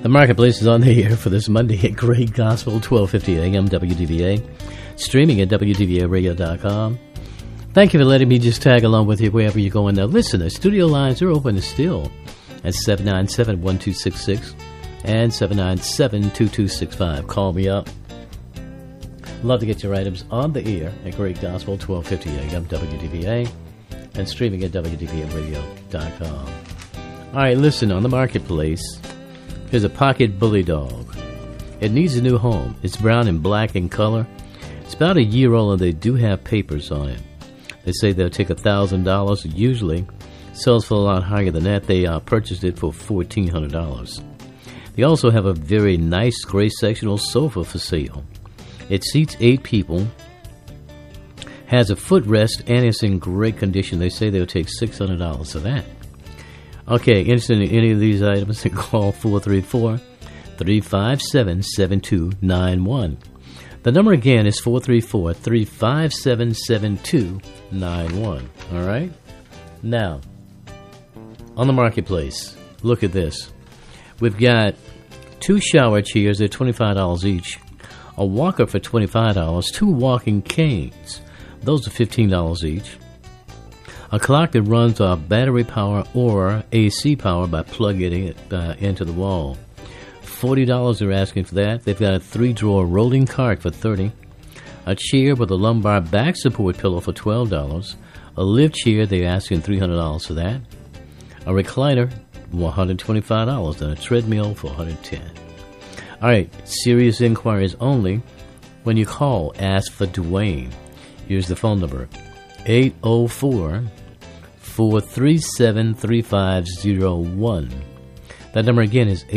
The Marketplace is on the air for this Monday at Great Gospel, 1250 AM WDVA, streaming at WDVAradio.com. Thank you for letting me just tag along with you wherever you're going now. Listen, the studio lines are open still at 797-1266 and 797-2265. Call me up. Love to get your items on the air at Great Gospel, 1250 AM WDVA, and streaming at WDVAradio.com. All right, listen, on the Marketplace, here's a pocket bully dog. It needs a new home. It's brown and black in color. It's about a year old, and they do have papers on it. They say they'll take $1,000. Usually sells for a lot higher than that. They purchased it for $1,400. They also have a very nice gray sectional sofa for sale. It seats 8 people, has a footrest, and it's in great condition. They say they'll take $600 for that. Okay, interested in any of these items, call 434-357-7291. The number again is 434-357-7291. All right? Now, on the Marketplace, look at this. We've got 2 shower chairs at $25 each, a walker for $25, 2 walking canes. Those are $15 each. A clock that runs off battery power or AC power by plugging it into the wall. $40 they're asking for that. They've got a 3-drawer rolling cart for $30. A chair with a lumbar back support pillow for $12. A lift chair, they're asking $300 for that. A recliner, $125, and a treadmill for $110. All right, serious inquiries only. When you call, ask for Dwayne. Here's the phone number. 804-437-3501. That number again is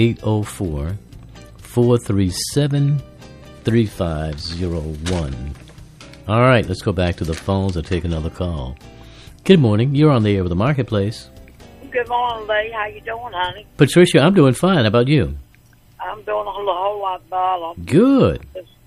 804-437-3501. All right, let's go back to the phones and take another call. Good morning. You're on the air with the Marketplace. Good morning, Lee. How you doing, honey? Patricia, I'm doing fine. How about you? I'm doing a whole lot better. Good.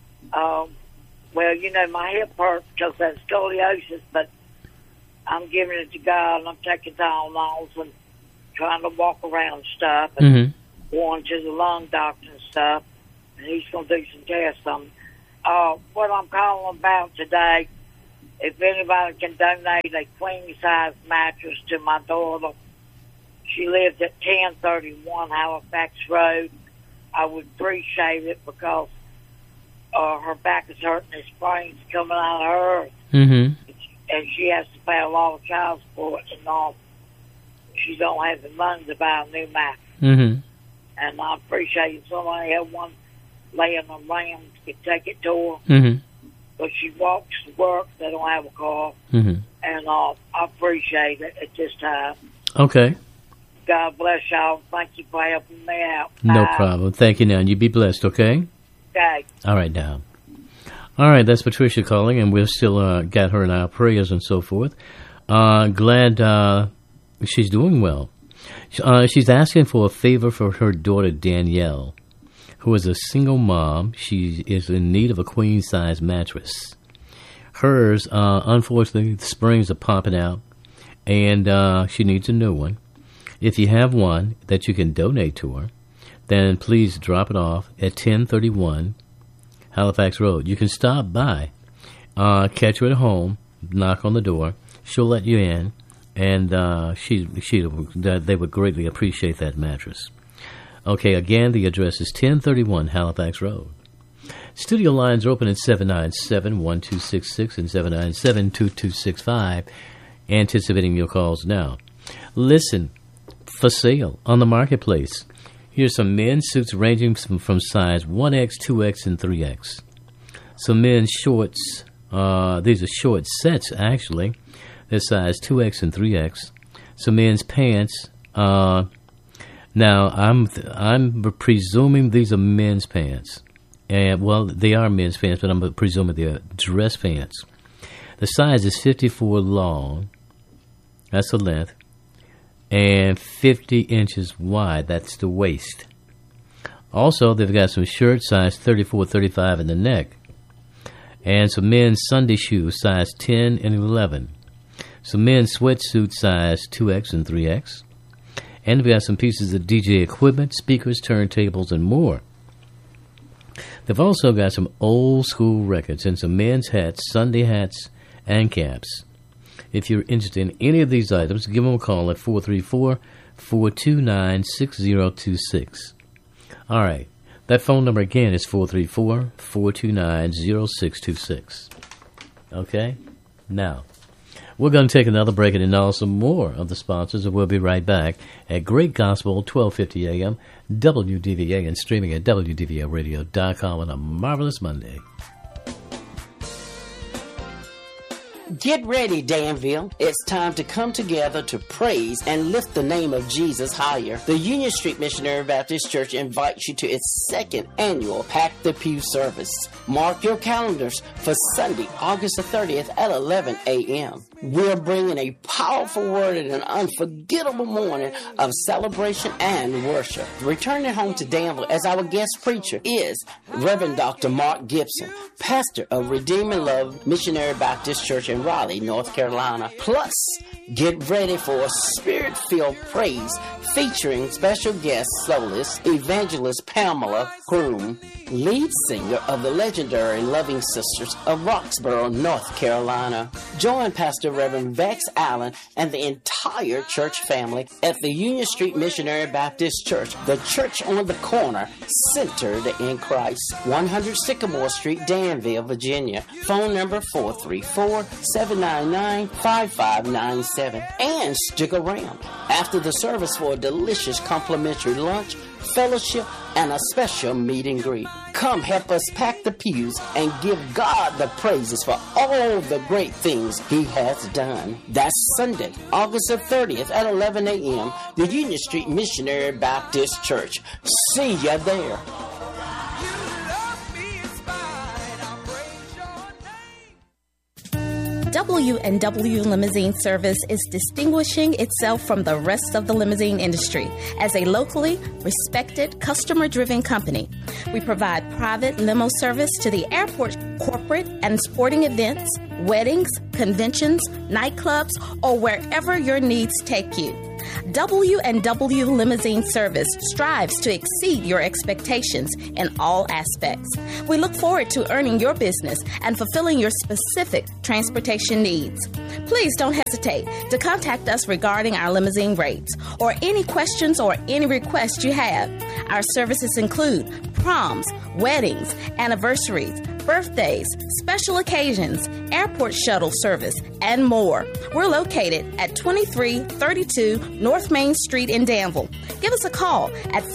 Well, you know, my hip hurts because of that scoliosis, but I'm giving it to God, and I'm taking Tylenols and trying to walk around and stuff, and going to the lung doctor and stuff, and he's going to do some tests on me. What I'm calling about today, if anybody can donate a queen-size mattress to my daughter, she lives at 1031 Halifax Road, I would appreciate it because her back is hurting, the sprain's coming out of her, and she has to pay a lot of child support, and she don't have the money to buy a new mattress. And I appreciate if somebody had one laying around could take it to her. But she walks to work, they don't have a car, and I appreciate it at this time. Okay. God bless y'all. Thank you for helping me out. No problem. Thank you now, and you be blessed, okay? Okay. All right, now. All right, that's Patricia calling, and we've still got her in our prayers and so forth. Glad she's doing well. She's asking for a favor for her daughter, Danielle, who is a single mom. She is in need of a queen-size mattress. Hers, unfortunately, the springs are popping out, and she needs a new one. If you have one that you can donate to her, then please drop it off at 1031 Halifax Road. You can stop by, catch her at home, knock on the door. She'll let you in, and they would greatly appreciate that mattress. Okay, again, the address is 1031 Halifax Road. Studio lines are open at 797-1266 and 797-2265. Anticipating your calls now. Listen, for sale on the Marketplace. Here's some men's suits ranging from size 1X, 2X, and 3X. Some men's shorts. These are short sets, actually. They're size 2X and 3X. Some men's pants. Now, I'm presuming these are men's pants. And, well, they are men's pants, but I'm presuming they're dress pants. The size is 54 long. That's the length. And 50 inches wide. That's the waist. Also, they've got some shirts size 34, 35 in the neck. And some men's Sunday shoes size 10 and 11. Some men's sweatsuit size 2X and 3X. And we have some pieces of DJ equipment, speakers, turntables, and more. They've also got some old school records and some men's hats, Sunday hats, and caps. If you're interested in any of these items, give them a call at 434-429-6026. All right. That phone number again is 434-429-0626. Okay? Now, we're going to take another break and acknowledge some more of the sponsors, and we'll be right back at Great Gospel, 1250 AM, WDVA, and streaming at WDVAradio.com on a marvelous Monday. Get ready, Danville. It's time to come together to praise and lift the name of Jesus higher. The Union Street Missionary Baptist Church invites you to its second annual Pack the Pew service. Mark your calendars for Sunday, August the 30th at 11 a.m. We're bringing a powerful word and an unforgettable morning of celebration and worship. Returning home to Danville as our guest preacher is Reverend Dr. Mark Gibson, pastor of Redeeming Love Missionary Baptist Church in Raleigh, North Carolina. Plus, get ready for a spirit-filled praise featuring special guest soloist Evangelist Pamela Croom, lead singer of the legendary Loving Sisters of Roxborough, North Carolina. Join Pastor Reverend Vex Allen and the entire church family at the Union Street Missionary Baptist Church, the church on the corner, centered in Christ. 100 Sycamore Street, Danville, Virginia. Phone number 434-799-5597. And stick around after the service for a delicious complimentary lunch, fellowship, and a special meet and greet. Come help us pack the pews and give God the praises for all the great things He has done. That's Sunday, August the 30th at 11 a.m., the Union Street Missionary Baptist Church. See ya there. W&W Limousine Service is distinguishing itself from the rest of the limousine industry as a locally respected, customer-driven company. We provide private limo service to the airport, corporate and sporting events, weddings, conventions, nightclubs, or wherever your needs take you. W&W Limousine Service strives to exceed your expectations in all aspects. We look forward to earning your business and fulfilling your specific transportation needs. Please don't hesitate to contact us regarding our limousine rates or any questions or any requests you have. Our services include proms, weddings, anniversaries, birthdays, special occasions, airport shuttle service, and more. We're located at 2332 North Main Street in Danville. Give us a call at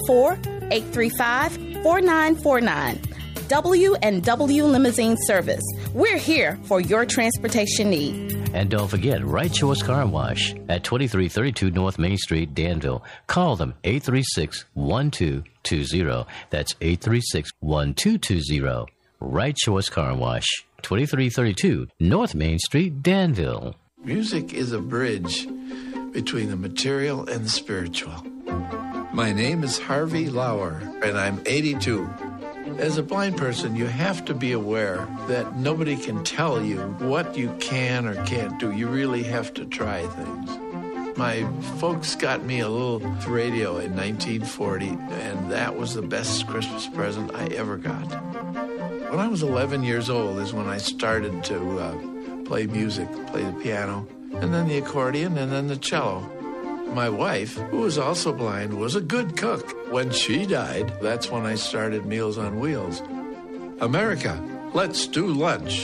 434-835-4949. W&W Limousine Service. We're here for your transportation need. And don't forget, Right Choice Car Wash at 2332 North Main Street, Danville. Call them 836-1220. That's 836-1220. Right Choice Car Wash, 2332 North Main Street, Danville. Music is a bridge between the material and the spiritual. My name is Harvey Lauer, and I'm 82. As a blind person, you have to be aware that nobody can tell you what you can or can't do. You really have to try things. My folks got me a little radio in 1940, and that was the best Christmas present I ever got. When I was 11 years old is when I started to play music, play the piano, and then the accordion, and then the cello. My wife, who was also blind, was a good cook. When she died, that's when I started Meals on Wheels. America, let's do lunch.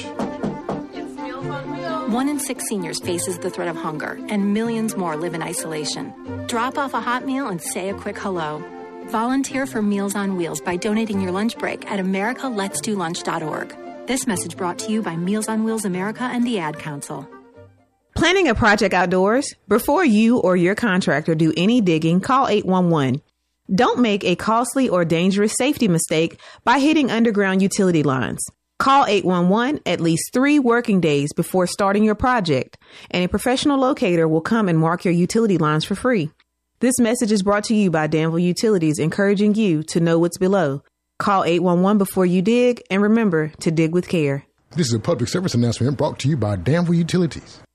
1 in 6 seniors faces the threat of hunger, and millions more live in isolation. Drop off a hot meal and say a quick hello. Volunteer for Meals on Wheels by donating your lunch break at americaletsdolunch.org. This message brought to you by Meals on Wheels America and the Ad Council. Planning a project outdoors? Before you or your contractor do any digging, call 811. Don't make a costly or dangerous safety mistake by hitting underground utility lines. Call 811 at least 3 working days before starting your project, and a professional locator will come and mark your utility lines for free. This message is brought to you by Danville Utilities, encouraging you to know what's below. Call 811 before you dig, and remember to dig with care. This is a public service announcement brought to you by Danville Utilities.